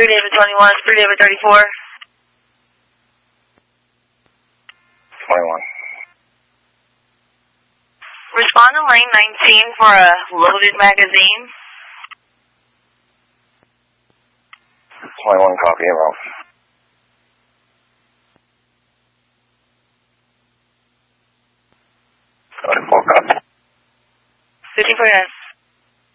David 21, 3 David 34. 21. Respond to lane 19 for a loaded magazine. 21, copy, around. 54 guys.